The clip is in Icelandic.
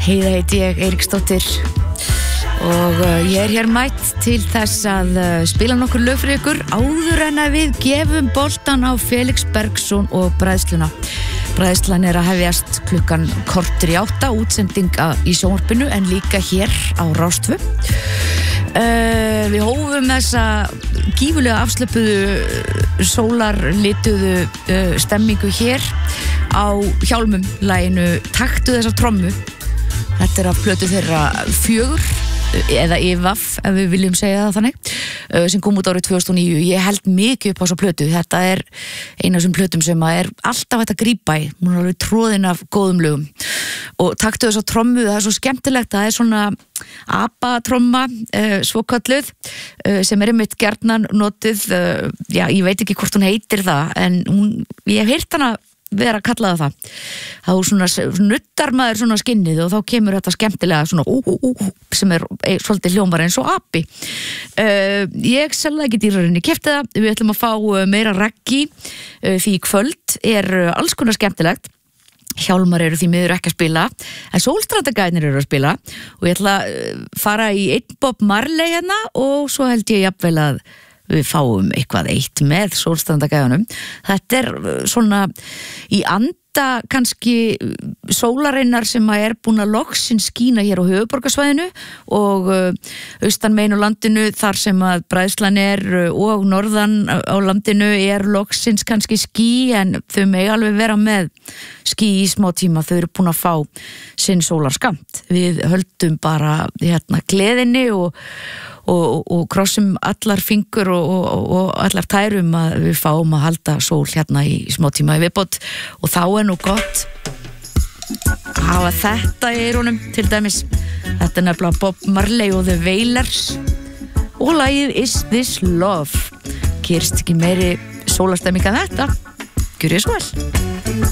Heiða heiti ég, Eiríksdóttir og ég hér mætt til þess að spila nokkur lög fyrir ykkur áður en að við gefum boltan á Felix Bergsson og bræðsluna. Bræðslan að hefjast klukkan kortur í 8, útsending í sjónvarpinu en líka hér á Rás 2. Við hófum þessa gífurlega afslöpuðu sólarlituðu stemmingu hér á Hjálmum laginu Taktu þessa trommu. Þetta af plötu þeirra 4 eða EVAF ef við viljum segja það þannig, sem kom út árið 2009. Ég held mikið upp á þessa plötu. Þetta eina af þessum plötum sem alltaf hægt að grípa í. Hún alveg tróðin af góðum lögum. Og Taktu þessa trommu, það svo skemmtilegt. Það svona apatromma, svokölluð, sem einmitt gjarnan notuð. Ég veit ekki hvort hún heitir það, en ég hef heyrt hana vera að kalla það. Þá svona nuttar maður svona skinnið og þá kemur þetta skemmtilega svona sem svolítið hljómar eins og api. Ég selða ekki dýrarinni, keypti það. Við ætlum að fá meira reggi því í kvöld alls konar skemmtilegt. Hjálmar eru því miður ekki að spila en Sólstrandagæðinir eru að spila og ég ætla að fara í einn Bob Marley hérna og svo held ég jafnvel að við fáum eitthvað eitt með Sólstrandagæðunum. Þetta svona í anda kannski sólarinnar sem búin að loksins skína hér á höfuðborgarsvæðinu og austan megin á landinu þar sem að bræðslan og norðan á landinu loksins kannski ský en þau mega alveg vera með ský í smá tíma. Þau eru búin að fá sinn sólarskamt. Við höldum bara gleðinni og krossum allar fingur og allar tærum að við fáum að halda sól hérna í smá tíma í viðbót og þá nú gott að hafa þetta í eyrunum til dæmis. Þetta nefnilega Bob Marley og The Wailers og lagið Is This Love. Gerist ekki meiri sólarstemming en þetta. Gjörið svo vel.